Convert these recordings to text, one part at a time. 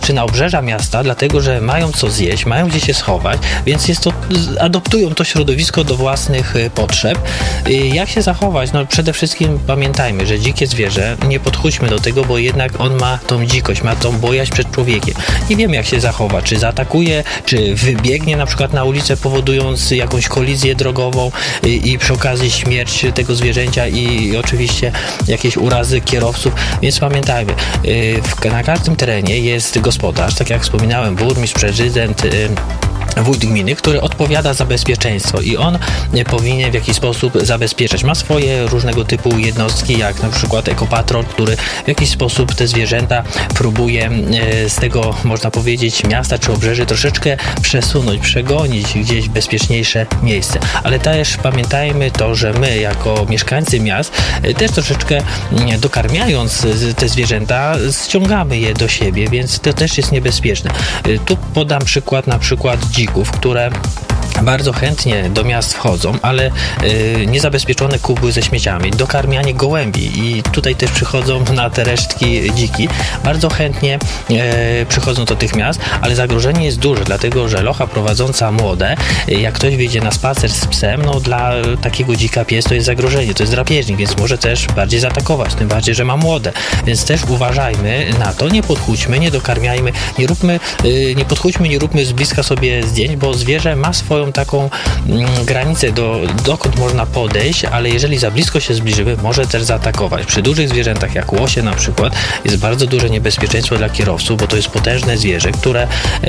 czy na obrzeża miasta, dlatego że mają co zjeść, mają gdzie się schować, więc adoptują to środowisko do własnych potrzeb. Jak się zachować? No przede wszystkim pamiętajmy, że dzikie zwierzę, nie podchodźmy do tego, bo jednak on ma tą dzikość, ma tą bojaźń przed człowiekiem. Nie wiemy, jak się zachowa, czy zaatakuje, czy wybiegnie na przykład na ulicę, powodując jakąś kolizję drogową i przy okazji śmierć tego zwierzęcia i oczywiście jakieś urazy kierowców, więc pamiętajmy, na każdym terenie jest gospodarz, tak jak wspominałem, burmistrz, prezydent, wójt gminy, który odpowiada za bezpieczeństwo i on powinien w jakiś sposób zabezpieczać. Ma swoje różnego typu jednostki, jak na przykład ekopatrol, który w jakiś sposób te zwierzęta próbuje z tego, można powiedzieć, miasta czy obrzeży troszeczkę przesunąć, przegonić gdzieś w bezpieczniejsze miejsce. Ale też pamiętajmy to, że my jako mieszkańcy miast też troszeczkę dokarmiając te zwierzęta ściągamy je do siebie, więc to też jest niebezpieczne. Tu podam przykład na przykład dzików, które bardzo chętnie do miast wchodzą, ale niezabezpieczone kubły ze śmieciami, dokarmianie gołębi i tutaj też przychodzą na te resztki dziki. Bardzo chętnie przychodzą do tych miast, ale zagrożenie jest duże, dlatego że locha prowadząca młode, jak ktoś wyjdzie na spacer z psem, no dla takiego dzika pies to jest zagrożenie, to jest drapieżnik, więc może też bardziej zaatakować, tym bardziej, że ma młode. Więc też uważajmy na to, nie podchódźmy, nie dokarmiajmy, nie podchódźmy, nie róbmy z bliska sobie zdjęć, bo zwierzę ma swoją taką granicę, dokąd można podejść, ale jeżeli za blisko się zbliżymy, może też zaatakować. Przy dużych zwierzętach, jak łosie na przykład, jest bardzo duże niebezpieczeństwo dla kierowców, bo to jest potężne zwierzę, które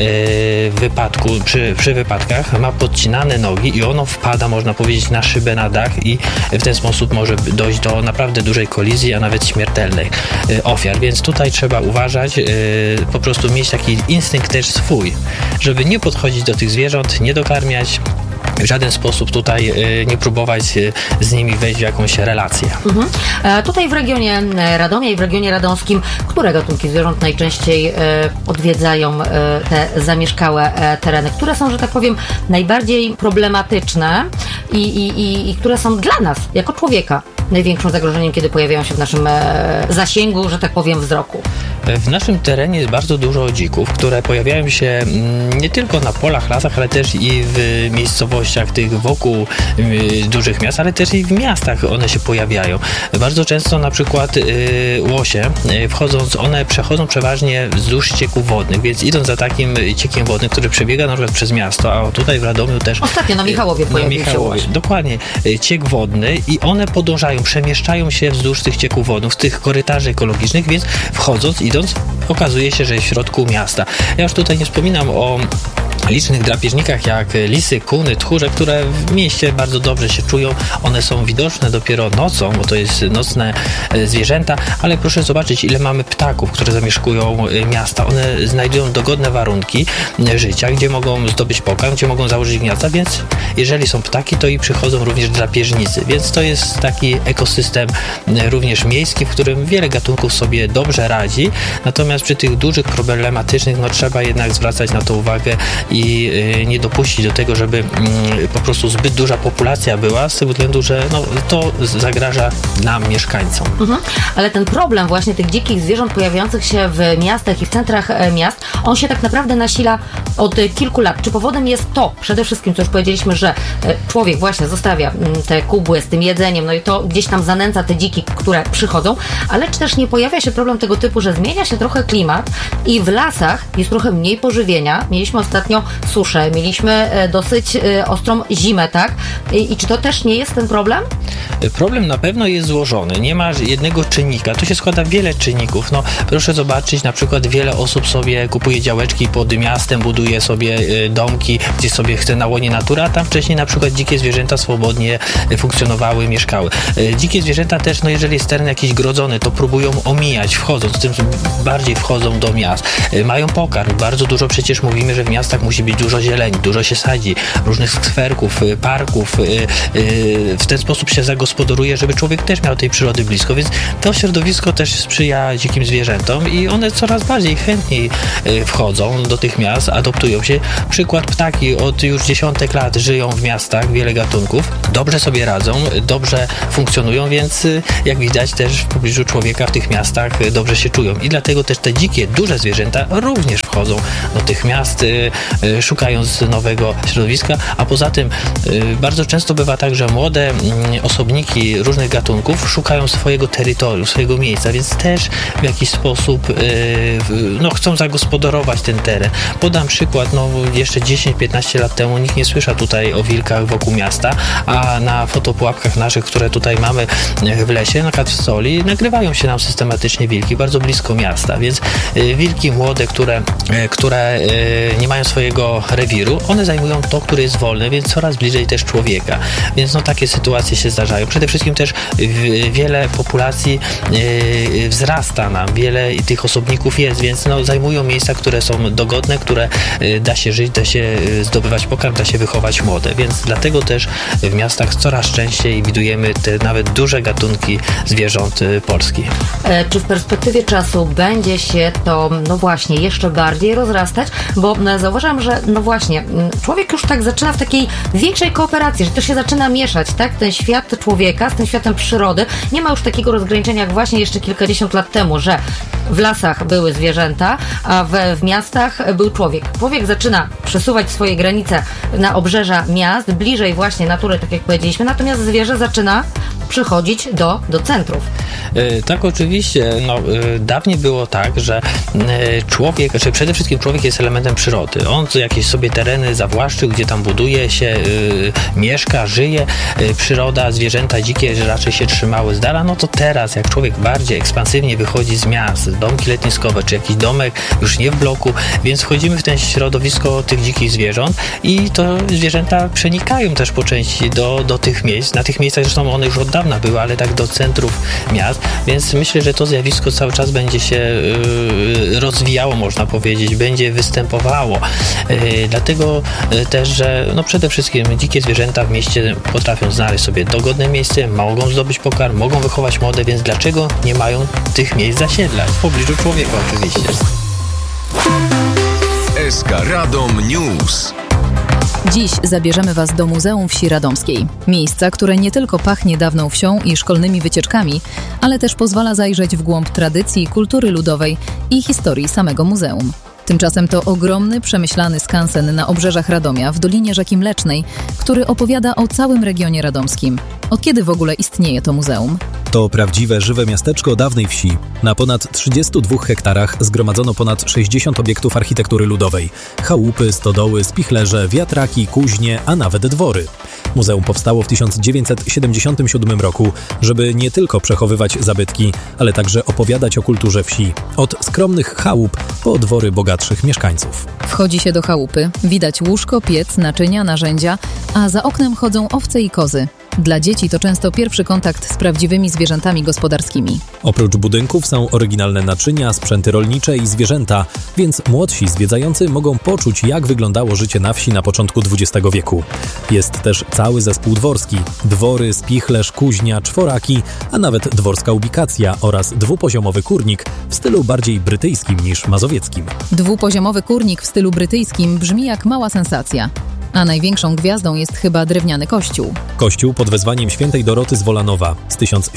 przy wypadkach ma podcinane nogi i ono wpada, można powiedzieć, na szybę, na dach i w ten sposób może dojść do naprawdę dużej kolizji, a nawet śmiertelnych ofiar. Więc tutaj trzeba uważać, po prostu mieć taki instynkt też swój, żeby nie podchodzić do tych zwierząt, nie dokarmiać, w żaden sposób tutaj nie próbować z nimi wejść w jakąś relację. Tutaj w regionie Radomia i w regionie radomskim, które gatunki zwierząt najczęściej odwiedzają te zamieszkałe tereny? Które są, że tak powiem, najbardziej problematyczne i które są dla nas, jako człowieka, największym zagrożeniem, kiedy pojawiają się w naszym zasięgu, że tak powiem, wzroku? W naszym terenie jest bardzo dużo dzików, które pojawiają się nie tylko na polach, lasach, ale też i w miejscowościach tych wokół dużych miast, ale też i w miastach one się pojawiają. Bardzo często na przykład łosie one przechodzą przeważnie wzdłuż ścieków wodnych, więc idąc za takim ciekiem wodnym, który przebiega na przykład przez miasto, a tutaj w Radomiu też... Ostatnio na Michałowie pojawił się łoś. Dokładnie. Ciek wodny i one podążają, przemieszczają się wzdłuż tych cieków wodnych, z tych korytarzy ekologicznych, więc idąc, okazuje się, że jest w środku miasta. Ja już tutaj nie wspominam o licznych drapieżnikach jak lisy, kuny, tchórze, które w mieście bardzo dobrze się czują. One są widoczne dopiero nocą, bo to jest nocne zwierzęta, ale proszę zobaczyć, ile mamy ptaków, które zamieszkują miasta. One znajdują dogodne warunki życia, gdzie mogą zdobyć pokarm, gdzie mogą założyć gniazda, więc jeżeli są ptaki, to i przychodzą również drapieżnicy, więc to jest taki ekosystem również miejski, w którym wiele gatunków sobie dobrze radzi, natomiast przy tych dużych, problematycznych, trzeba jednak zwracać na to uwagę i nie dopuścić do tego, żeby po prostu zbyt duża populacja była, z tego względu, że to zagraża nam, mieszkańcom. Ale ten problem właśnie tych dzikich zwierząt pojawiających się w miastach i w centrach miast, on się tak naprawdę nasila od kilku lat. Czy powodem jest to, przede wszystkim, co już powiedzieliśmy, że człowiek właśnie zostawia te kubły z tym jedzeniem, i to gdzieś tam zanęca te dziki, które przychodzą, ale czy też nie pojawia się problem tego typu, że zmienia się trochę klimat i w lasach jest trochę mniej pożywienia. Mieliśmy ostatnio suszę, mieliśmy dosyć ostrą zimę, tak? I czy to też nie jest ten problem? Problem na pewno jest złożony. Nie ma jednego czynnika. Tu się składa wiele czynników. Proszę zobaczyć, na przykład wiele osób sobie kupuje działeczki pod miastem, buduje sobie domki, gdzie sobie chce na łonie natury, a tam wcześniej na przykład dzikie zwierzęta swobodnie funkcjonowały, mieszkały. Dzikie zwierzęta też, jeżeli jest teren jakiś grodzony, to próbują omijać, wchodząc, tym bardziej wchodzą do miast. Mają pokarm. Bardzo dużo przecież mówimy, że w miastach musi być dużo zieleni, dużo się sadzi, różnych skwerków, parków. W ten sposób się zagospodaruje, żeby człowiek też miał tej przyrody blisko, więc to środowisko też sprzyja dzikim zwierzętom i one coraz bardziej chętniej wchodzą do tych miast, adoptują się. Przykład, ptaki od już dziesiątek lat żyją w miastach, wiele gatunków, dobrze sobie radzą, dobrze funkcjonują, więc jak widać też w pobliżu człowieka w tych miastach dobrze się czują i dlatego też te dzikie, duże zwierzęta również wchodzą do tych miast, szukając nowego środowiska, a poza tym bardzo często bywa tak, że młode osobniki różnych gatunków szukają swojego terytorium, swojego miejsca, więc też w jakiś sposób chcą zagospodarować ten teren. Podam przykład, jeszcze 10-15 lat temu nikt nie słyszał tutaj o wilkach wokół miasta, a na fotopułapkach naszych, które tutaj mamy w lesie, na przykład w Soli, nagrywają się nam systematycznie wilki bardzo blisko miasta, więc wilki młode, które nie mają swojego rewiru, one zajmują to, które jest wolne, więc coraz bliżej też człowieka. Więc takie sytuacje się zdarzają. Przede wszystkim też wiele populacji wzrasta nam, wiele tych osobników jest, więc zajmują miejsca, które są dogodne, które da się żyć, da się zdobywać pokarm, da się wychować młode, więc dlatego też w miastach coraz częściej widujemy te nawet duże gatunki zwierząt polskich. Czy w perspektywie czasu będzie się to, właśnie, jeszcze bardziej rozrastać? Bo zauważam, że człowiek już tak zaczyna w takiej większej kooperacji, że to się zaczyna mieszać, tak? Ten świat człowieka z tym światem przyrody. Nie ma już takiego rozgraniczenia jak właśnie jeszcze kilkadziesiąt lat temu, że w lasach były zwierzęta, a w miastach był człowiek. Człowiek zaczyna przesuwać swoje granice na obrzeża miast, bliżej właśnie natury, tak jak powiedzieliśmy, natomiast zwierzę zaczyna przychodzić do centrów. Tak, oczywiście. Dawniej było tak, że człowiek, przede wszystkim człowiek jest elementem przyrody. On jakieś sobie tereny zawłaszczył, gdzie tam buduje się, mieszka, żyje. Przyroda, zwierzęta dzikie raczej się trzymały z dala. To teraz, jak człowiek bardziej ekspansywnie wychodzi z miast, domki letniskowe, czy jakiś domek, już nie w bloku, więc wchodzimy w ten środowisko tych dzikich zwierząt i to zwierzęta przenikają też po części do tych miejsc. Na tych miejscach zresztą one już od dawna były, ale tak do centrów miast, więc myślę, że to zjawisko cały czas będzie się rozwijało, można powiedzieć, będzie występowało. Dlatego też, że przede wszystkim dzikie zwierzęta w mieście potrafią znaleźć sobie dogodne miejsce, mogą zdobyć pokarm, mogą wychować młode, więc dlaczego nie mają tych miejsc zasiedlać? W pobliżu człowieka oczywiście. SK Radom News. Dziś zabierzemy Was do Muzeum Wsi Radomskiej. Miejsca, które nie tylko pachnie dawną wsią i szkolnymi wycieczkami, ale też pozwala zajrzeć w głąb tradycji, kultury ludowej i historii samego muzeum. Tymczasem to ogromny, przemyślany skansen na obrzeżach Radomia w Dolinie Rzeki Mlecznej, który opowiada o całym regionie radomskim. Od kiedy w ogóle istnieje to muzeum? To prawdziwe, żywe miasteczko dawnej wsi. Na ponad 32 hektarach zgromadzono ponad 60 obiektów architektury ludowej. Chałupy, stodoły, spichlerze, wiatraki, kuźnie, a nawet dwory. Muzeum powstało w 1977 roku, żeby nie tylko przechowywać zabytki, ale także opowiadać o kulturze wsi. Od skromnych chałup po dwory bogatszych mieszkańców. Wchodzi się do chałupy, widać łóżko, piec, naczynia, narzędzia, a za oknem chodzą owce i kozy. Dla dzieci to często pierwszy kontakt z prawdziwymi zwierzętami gospodarskimi. Oprócz budynków są oryginalne naczynia, sprzęty rolnicze i zwierzęta, więc młodsi zwiedzający mogą poczuć, jak wyglądało życie na wsi na początku XX wieku. Jest też cały zespół dworski. Dwory, spichlerz, kuźnia, czworaki, a nawet dworska ubikacja oraz dwupoziomowy kurnik w stylu bardziej brytyjskim niż mazowieckim. Dwupoziomowy kurnik w stylu brytyjskim brzmi jak mała sensacja. A największą gwiazdą jest chyba drewniany kościół. Kościół pod wezwaniem świętej Doroty z Wolanowa z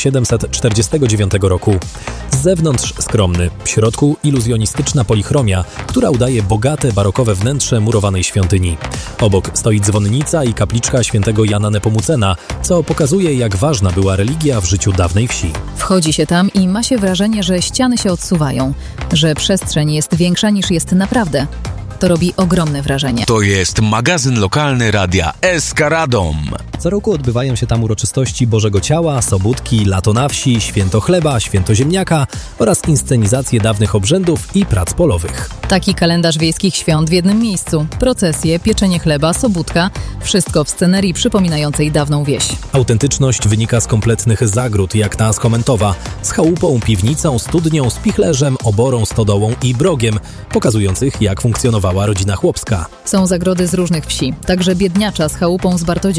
1749 roku. Z zewnątrz skromny, w środku iluzjonistyczna polichromia, która udaje bogate, barokowe wnętrze murowanej świątyni. Obok stoi dzwonnica i kapliczka świętego Jana Nepomucena, co pokazuje, jak ważna była religia w życiu dawnej wsi. Wchodzi się tam i ma się wrażenie, że ściany się odsuwają, że przestrzeń jest większa niż jest naprawdę. To robi ogromne wrażenie. To jest magazyn lokalny radia SK Radom. Co roku odbywają się tam uroczystości Bożego Ciała, Sobótki, Lato na wsi, Święto Chleba, Święto Ziemniaka oraz inscenizacje dawnych obrzędów i prac polowych. Taki kalendarz wiejskich świąt w jednym miejscu. Procesje, pieczenie chleba, sobótka. Wszystko w scenerii przypominającej dawną wieś. Autentyczność wynika z kompletnych zagród, jak ta z Chomentowa. Z chałupą, piwnicą, studnią, spichlerzem, oborą, stodołą i brogiem, pokazujących, jak funkcjonowała rodzina chłopska. Są zagrody z różnych wsi, także Biedniacza z chałupą z Bartodziejów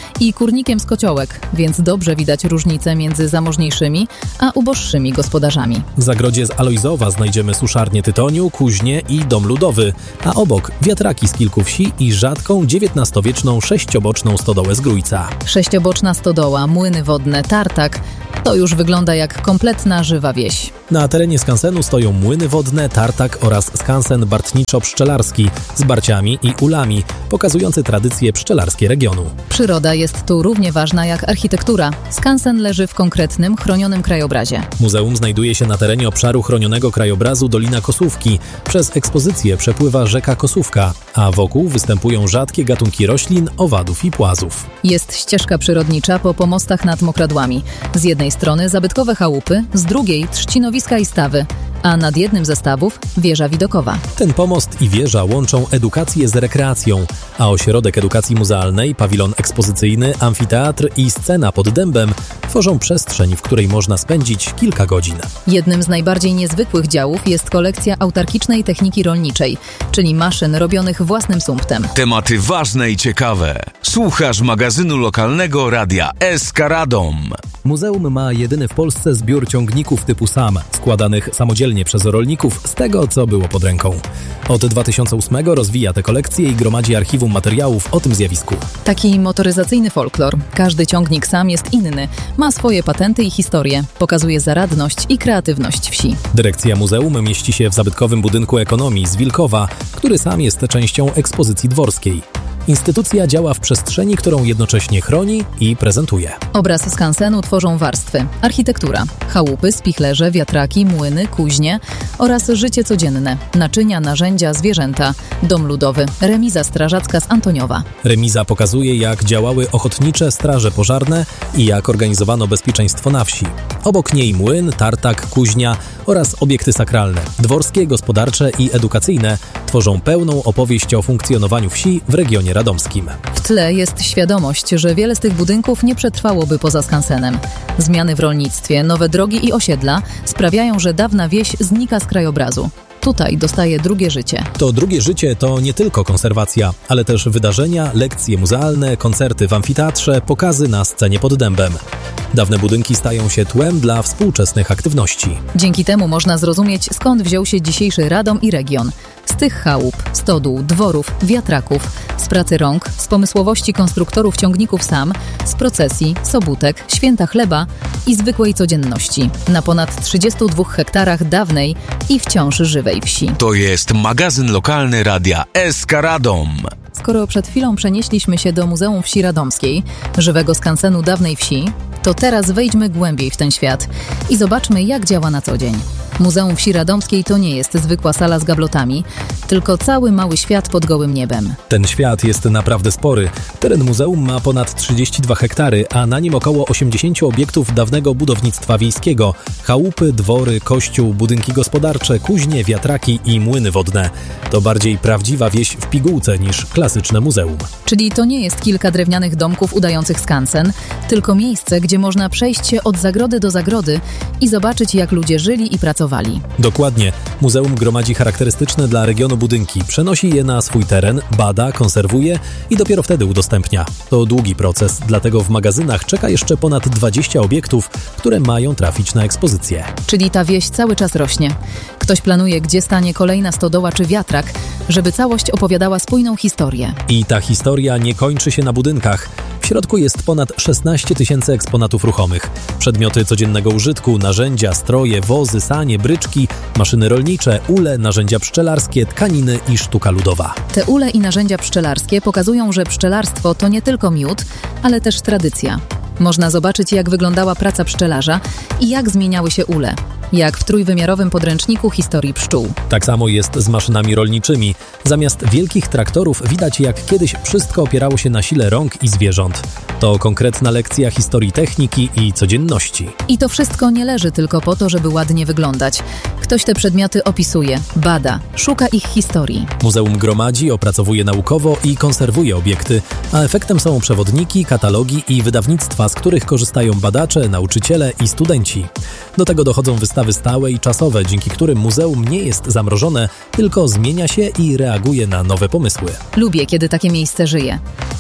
i kurnikiem z Kociołek, więc dobrze widać różnicę między zamożniejszymi a uboższymi gospodarzami. W zagrodzie z Alojzowa znajdziemy suszarnię tytoniu, kuźnię i dom ludowy, a obok wiatraki z kilku wsi i rzadką XIX-wieczną sześcioboczną stodołę z Grójca. Sześcioboczna stodoła, młyny wodne, tartak – to już wygląda jak kompletna żywa wieś. Na terenie skansenu stoją młyny wodne, tartak oraz skansen bartniczo-pszczelarski z barciami i ulami, pokazujący tradycje pszczelarskie regionu. Przyroda jest tu równie ważna jak architektura. Skansen leży w konkretnym, chronionym krajobrazie. Muzeum znajduje się na terenie obszaru chronionego krajobrazu Dolina Kosówki. Przez ekspozycję przepływa rzeka Kosówka, a wokół występują rzadkie gatunki roślin, owadów i płazów. Jest ścieżka przyrodnicza po pomostach nad mokradłami. Z jednej strony zabytkowe chałupy, z drugiej trzcinowiska i stawy, a nad jednym ze stawów wieża widokowa. Ten pomost i wieża łączą edukację z rekreacją, a ośrodek edukacji muzealnej, pawilon ekspozycyjny, amfiteatr i scena pod dębem tworzą przestrzeń, w której można spędzić kilka godzin. Jednym z najbardziej niezwykłych działów jest kolekcja autarkicznej techniki rolniczej, czyli maszyn robionych własnym sumptem. Tematy ważne i ciekawe. Słuchasz magazynu lokalnego Radia SK Radom. Muzeum ma jedyny w Polsce zbiór ciągników typu SAM, składanych samodzielnie przez rolników z tego, co było pod ręką. Od 2008 rozwija tę kolekcję i gromadzi archiwum materiałów o tym zjawisku. Taki motoryzacyjny folklor. Każdy ciągnik SAM jest inny, ma swoje patenty i historię, pokazuje zaradność i kreatywność wsi. Dyrekcja muzeum mieści się w zabytkowym budynku ekonomii z Wilkowa, który sam jest częścią ekspozycji dworskiej. Instytucja działa w przestrzeni, którą jednocześnie chroni i prezentuje. Obraz skansenu tworzą warstwy: architektura, chałupy, spichlerze, wiatraki, młyny, kuźnie oraz życie codzienne, naczynia, narzędzia, zwierzęta, dom ludowy, remiza strażacka z Antoniowa. Remiza pokazuje, jak działały ochotnicze straże pożarne i jak organizowano bezpieczeństwo na wsi. Obok niej młyn, tartak, kuźnia oraz obiekty sakralne, dworskie, gospodarcze i edukacyjne tworzą pełną opowieść o funkcjonowaniu wsi w regionie radomskim. W tle jest świadomość, że wiele z tych budynków nie przetrwałoby poza skansenem. Zmiany w rolnictwie, nowe drogi i osiedla sprawiają, że dawna wieś znika z krajobrazu. Tutaj dostaje drugie życie. To drugie życie to nie tylko konserwacja, ale też wydarzenia, lekcje muzealne, koncerty w amfiteatrze, pokazy na scenie pod dębem. Dawne budynki stają się tłem dla współczesnych aktywności. Dzięki temu można zrozumieć, skąd wziął się dzisiejszy Radom i region. Z tych chałup, stodół, dworów, wiatraków, z pracy rąk, z pomysłowości konstruktorów ciągników SAM, z procesji, sobótek, święta chleba i zwykłej codzienności. Na ponad 32 hektarach dawnej i wciąż żywej wsi. To jest magazyn lokalny Radia SK Radom. Skoro przed chwilą przenieśliśmy się do Muzeum Wsi Radomskiej, żywego skansenu dawnej wsi, to teraz wejdźmy głębiej w ten świat i zobaczmy, jak działa na co dzień. Muzeum Wsi Radomskiej to nie jest zwykła sala z gablotami, tylko cały mały świat pod gołym niebem. Ten świat jest naprawdę spory. Teren muzeum ma ponad 32 hektary, a na nim około 80 obiektów dawnego budownictwa wiejskiego. Chałupy, dwory, kościół, budynki gospodarcze, kuźnie, wiatraki i młyny wodne. To bardziej prawdziwa wieś w pigułce niż klasyczne muzeum. Czyli to nie jest kilka drewnianych domków udających skansen, tylko miejsce, gdzie można przejść się od zagrody do zagrody i zobaczyć, jak ludzie żyli i pracowali. Dokładnie. Muzeum gromadzi charakterystyczne dla regionu budynki, przenosi je na swój teren, bada, konserwuje i dopiero wtedy udostępnia. To długi proces, dlatego w magazynach czeka jeszcze ponad 20 obiektów, które mają trafić na ekspozycję. Czyli ta wieś cały czas rośnie. Ktoś planuje, gdzie stanie kolejna stodoła czy wiatrak, żeby całość opowiadała spójną historię. I ta historia nie kończy się na budynkach. W środku jest ponad 16 000 eksponatów ruchomych. Przedmioty codziennego użytku, narzędzia, stroje, wozy, sanie, bryczki, maszyny rolnicze, ule, narzędzia pszczelarskie, tkaniny i sztuka ludowa. Te ule i narzędzia pszczelarskie pokazują, że pszczelarstwo to nie tylko miód, ale też tradycja. Można zobaczyć, jak wyglądała praca pszczelarza i jak zmieniały się ule. Jak w trójwymiarowym podręczniku historii pszczół. Tak samo jest z maszynami rolniczymi. Zamiast wielkich traktorów widać, jak kiedyś wszystko opierało się na sile rąk i zwierząt. To konkretna lekcja historii techniki i codzienności. I to wszystko nie leży tylko po to, żeby ładnie wyglądać. Ktoś te przedmioty opisuje, bada, szuka ich historii. Muzeum gromadzi, opracowuje naukowo i konserwuje obiekty, a efektem są przewodniki, katalogi i wydawnictwa, z których korzystają badacze, nauczyciele i studenci. Do tego dochodzą wystawy stałe i czasowe, dzięki którym muzeum nie jest zamrożone, tylko zmienia się i reaguje na nowe pomysły. Lubię, kiedy takie miejsce żyje.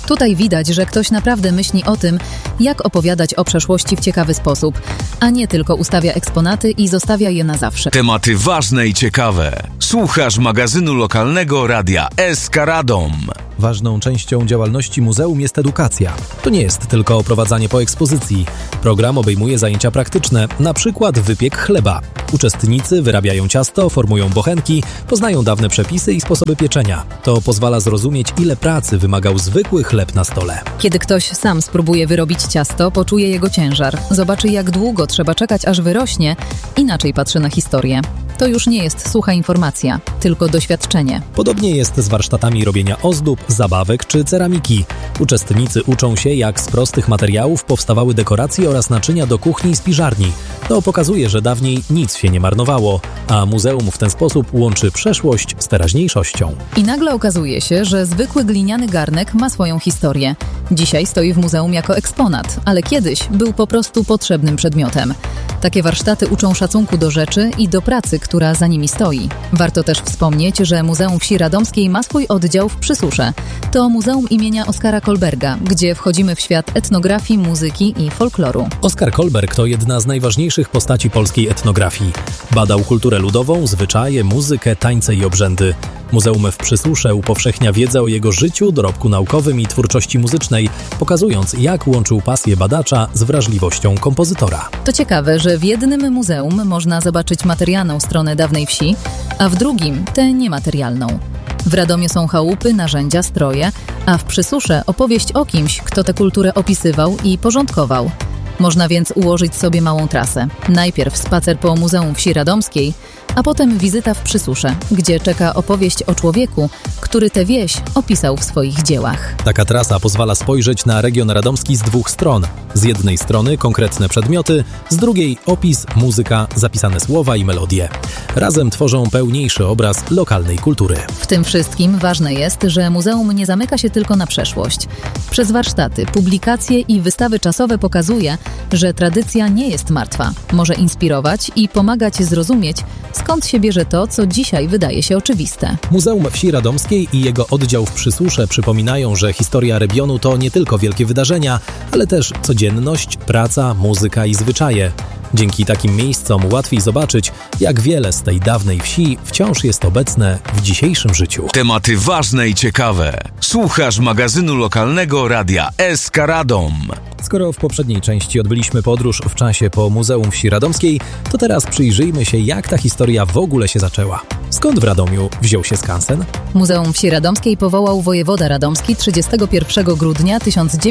Tutaj widać, że ktoś naprawdę myśli o tym, jak opowiadać o przeszłości w ciekawy sposób, a nie tylko ustawia eksponaty i zostawia je na zawsze. Tematy ważne i ciekawe. Słuchasz magazynu lokalnego Radia SK Radom. Ważną częścią działalności muzeum jest edukacja. To nie jest tylko oprowadzanie po ekspozycji. Program obejmuje zajęcia praktyczne, na przykład wypiek chleba. Uczestnicy wyrabiają ciasto, formują bochenki, poznają dawne przepisy i sposoby pieczenia. To pozwala zrozumieć, ile pracy wymagał zwykły chleb na stole. Kiedy ktoś sam spróbuje wyrobić ciasto, poczuje jego ciężar, zobaczy, jak długo trzeba czekać, aż wyrośnie, inaczej patrzy na historię. To już nie jest sucha informacja, tylko doświadczenie. Podobnie jest z warsztatami robienia ozdób, zabawek czy ceramiki. Uczestnicy uczą się, jak z prostych materiałów powstawały dekoracje oraz naczynia do kuchni i spiżarni. To pokazuje, że dawniej nic się nie marnowało, a muzeum w ten sposób łączy przeszłość z teraźniejszością. I nagle okazuje się, że zwykły gliniany garnek ma swoją historię. Dzisiaj stoi w muzeum jako eksponat, ale kiedyś był po prostu potrzebnym przedmiotem. Takie warsztaty uczą szacunku do rzeczy i do pracy, która za nimi stoi. Warto też wspomnieć, że Muzeum Wsi Radomskiej ma swój oddział w Przysusze. To muzeum imienia Oskara Kolberga, gdzie wchodzimy w świat etnografii, muzyki i folkloru. Oskar Kolberg to jedna z najważniejszych postaci polskiej etnografii. Badał kulturę ludową, zwyczaje, muzykę, tańce i obrzędy. Muzeum w Przysusze upowszechnia wiedzę o jego życiu, dorobku naukowym i twórczości muzycznej, pokazując, jak łączył pasję badacza z wrażliwością kompozytora. To ciekawe, że w jednym muzeum można zobaczyć materialną stronę dawnej wsi, a w drugim tę niematerialną. W Radomiu są chałupy, narzędzia, stroje, a w Przysusze opowieść o kimś, kto tę kulturę opisywał i porządkował. Można więc ułożyć sobie małą trasę. Najpierw spacer po Muzeum Wsi Radomskiej, a potem wizyta w Przysusze, gdzie czeka opowieść o człowieku, który tę wieś opisał w swoich dziełach. Taka trasa pozwala spojrzeć na region radomski z dwóch stron. Z jednej strony konkretne przedmioty, z drugiej opis, muzyka, zapisane słowa i melodie. Razem tworzą pełniejszy obraz lokalnej kultury. W tym wszystkim ważne jest, że muzeum nie zamyka się tylko na przeszłość. Przez warsztaty, publikacje i wystawy czasowe pokazuje, że tradycja nie jest martwa. Może inspirować i pomagać zrozumieć, skąd się bierze to, co dzisiaj wydaje się oczywiste. Muzeum Wsi Radomskiej i jego oddział w Przysusze przypominają, że historia regionu to nie tylko wielkie wydarzenia, ale też codzienność, praca, muzyka i zwyczaje. Dzięki takim miejscom łatwiej zobaczyć, jak wiele z tej dawnej wsi wciąż jest obecne w dzisiejszym życiu. Tematy ważne i ciekawe. Słuchasz magazynu lokalnego Radia SK Radom. Skoro w poprzedniej części odbyliśmy podróż w czasie po Muzeum Wsi Radomskiej, to teraz przyjrzyjmy się, jak ta historia w ogóle się zaczęła. Skąd w Radomiu wziął się skansen? Muzeum Wsi Radomskiej powołał wojewoda radomski 31 grudnia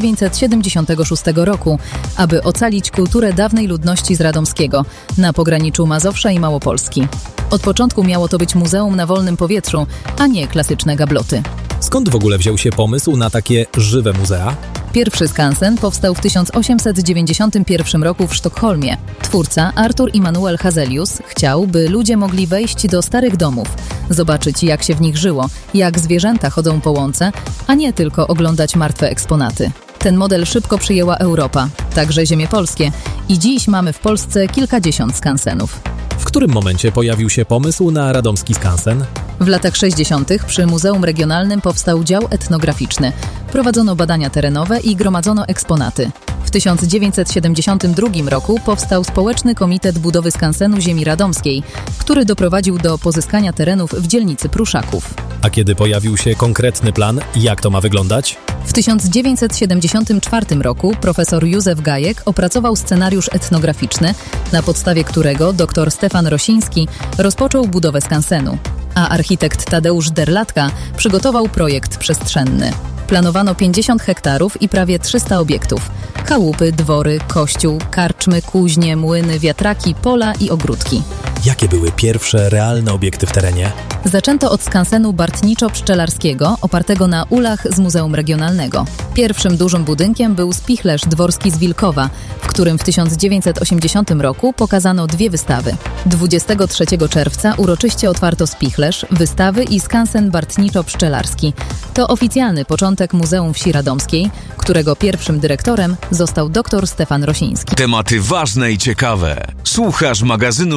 1976 roku, aby ocalić kulturę dawnej ludności z Radomskiego, na pograniczu Mazowsza i Małopolski. Od początku miało to być muzeum na wolnym powietrzu, a nie klasyczne gabloty. Skąd w ogóle wziął się pomysł na takie żywe muzea? Pierwszy skansen powstał w 1891 roku w Sztokholmie. Twórca Artur Immanuel Hazelius chciał, by ludzie mogli wejść do starych domów, zobaczyć, jak się w nich żyło, jak zwierzęta chodzą po łące, a nie tylko oglądać martwe eksponaty. Ten model szybko przyjęła Europa, także ziemie polskie, i dziś mamy w Polsce kilkadziesiąt skansenów. W którym momencie pojawił się pomysł na radomski skansen? W latach 60. przy Muzeum Regionalnym powstał dział etnograficzny. Prowadzono badania terenowe i gromadzono eksponaty. W 1972 roku powstał Społeczny Komitet Budowy Skansenu Ziemi Radomskiej, który doprowadził do pozyskania terenów w dzielnicy Pruszaków. A kiedy pojawił się konkretny plan, jak to ma wyglądać? W 1974 roku profesor Józef Gajek opracował scenariusz etnograficzny, na podstawie którego dr Stefan Rosiński rozpoczął budowę skansenu, a architekt Tadeusz Derlatka przygotował projekt przestrzenny. Planowano 50 hektarów i prawie 300 obiektów. Chałupy, dwory, kościół, karczmy, kuźnie, młyny, wiatraki, pola i ogródki. Jakie były pierwsze realne obiekty w terenie? Zaczęto od skansenu bartniczo-pszczelarskiego, opartego na ulach z Muzeum Regionalnego. Pierwszym dużym budynkiem był spichlerz dworski z Wilkowa, w którym w 1980 roku pokazano 2 wystawy. 23 czerwca uroczyście otwarto spichlerz, wystawy i skansen bartniczo-pszczelarski. To oficjalny początek Muzeum Wsi Radomskiej, którego pierwszym dyrektorem został dr Stefan Rosiński. Tematy ważne i ciekawe. Słuchasz magazynu lokalnego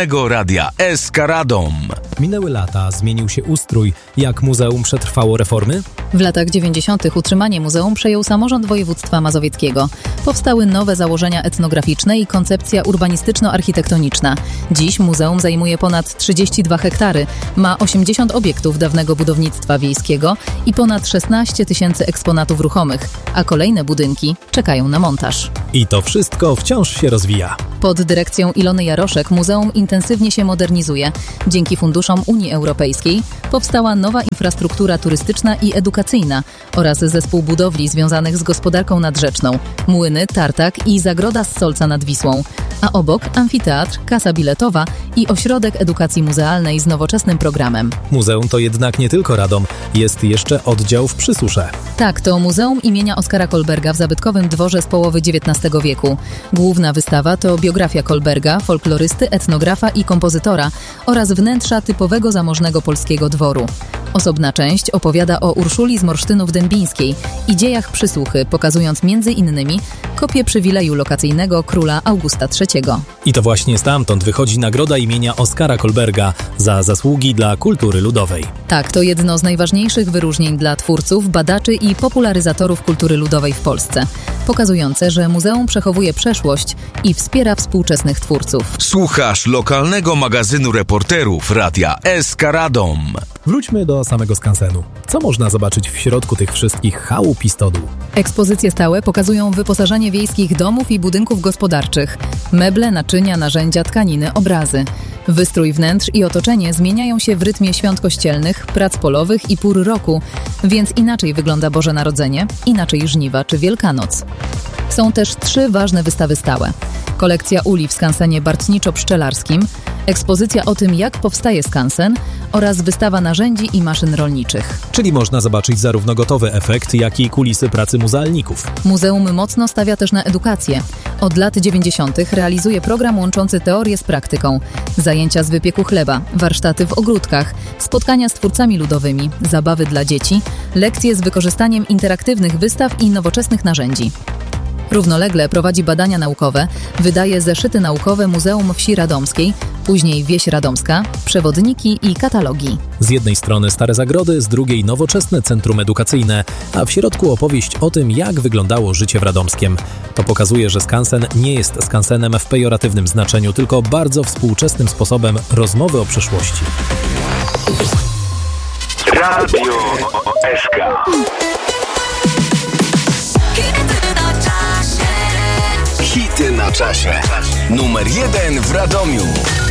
lokalnego radia SK Radom. Minęły lata, zmienił się ustrój. Jak muzeum przetrwało reformy? W latach 90. utrzymanie muzeum przejął samorząd województwa mazowieckiego. Powstały nowe założenia etnograficzne i koncepcja urbanistyczno-architektoniczna. Dziś muzeum zajmuje ponad 32 hektary, ma 80 obiektów dawnego budownictwa wiejskiego i ponad 16 tysięcy eksponatów ruchomych, a kolejne budynki czekają na montaż. I to wszystko wciąż się rozwija. Pod dyrekcją Ilony Jaroszek muzeum intensywnie się modernizuje. Dzięki funduszom Unii Europejskiej powstała nowa infrastruktura turystyczna i edukacyjna oraz zespół budowli związanych z gospodarką nadrzeczną, młyny, tartak i zagroda z Solca nad Wisłą, a obok amfiteatr, kasa biletowa i ośrodek edukacji muzealnej z nowoczesnym programem. Muzeum to jednak nie tylko Radom, jest jeszcze oddział w Przysusze. Tak, to Muzeum imienia Oskara Kolberga w zabytkowym dworze z połowy XIX wieku. Główna wystawa to biografia Kolberga, folklorysty, etnografa i kompozytora oraz wnętrza typowego zamożnego polskiego dworu. Osobna część opowiada o Urszuli z Morsztynów Dębińskiej i dziejach Przysłuchy, pokazując m.in. kopię przywileju lokacyjnego króla Augusta III. I to właśnie stamtąd wychodzi nagroda imienia Oskara Kolberga za zasługi dla kultury ludowej. Tak, to jedno z najważniejszych wyróżnień dla twórców, badaczy i popularyzatorów kultury ludowej w Polsce, pokazujące, że muzeum przechowuje przeszłość i wspiera współczesnych twórców. Słuchasz lokalnego magazynu reporterów radia SK Radom. Wróćmy do samego skansenu. Co można zobaczyć w środku tych wszystkich chałup i stodół? Ekspozycje stałe pokazują wyposażenie wiejskich domów i budynków gospodarczych. Meble, naczynia, narzędzia, tkaniny, obrazy. Wystrój wnętrz i otoczenie zmieniają się w rytmie świąt kościelnych, prac polowych i pór roku, więc inaczej wygląda Boże Narodzenie, inaczej żniwa czy Wielkanoc. Są też 3 ważne wystawy stałe. Kolekcja uli w skansenie Bartniczo-Pszczelarskim, ekspozycja o tym, jak powstaje skansen oraz wystawa narzędzi i maszyn rolniczych. Czyli można zobaczyć zarówno gotowy efekt, jak i kulisy pracy muzealników. Muzeum mocno stawia też na edukację. Od lat 90. realizuje program łączący teorię z praktyką. Zajęcia z wypieku chleba, warsztaty w ogródkach, spotkania z twórcami ludowymi, zabawy dla dzieci, lekcje z wykorzystaniem interaktywnych wystaw i nowoczesnych narzędzi. Równolegle prowadzi badania naukowe, wydaje zeszyty naukowe Muzeum Wsi Radomskiej, później Wieś Radomska, przewodniki i katalogi. Z jednej strony stare zagrody, z drugiej nowoczesne centrum edukacyjne, a w środku opowieść o tym, jak wyglądało życie w Radomskiem. To pokazuje, że skansen nie jest skansenem w pejoratywnym znaczeniu, tylko bardzo współczesnym sposobem rozmowy o przeszłości. Radio SK. Hity na czasie. Numer 1 w Radomiu.